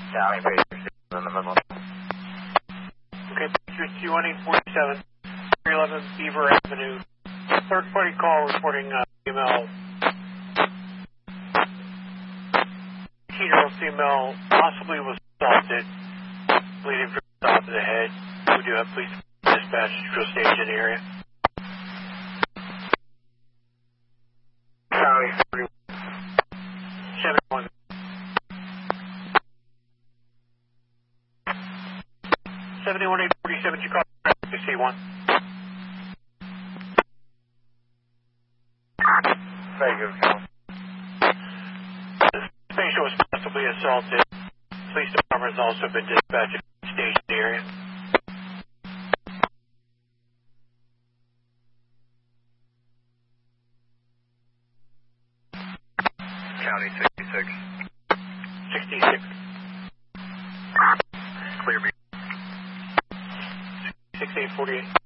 County, Patriot 6 in the middle. Okay, Patriot 21847, 311 Beaver Avenue. Third party call reporting female. Teenage female possibly was assaulted, bleeding from the top of the head. We do have police dispatch to a stage in the area. County 71. 71847, you call to C1. Very good, County. The patient was possibly assaulted. Police department has also been dispatched to a stage in the area. County 66. 66. Clear. 6848.